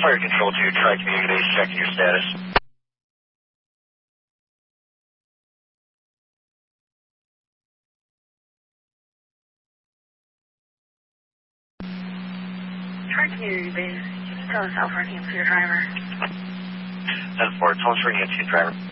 Fire Control 2, Tri-Community Base, checking your status. Tri-Community Base, tell us how far to your driver. 10-4, tell us where to your driver.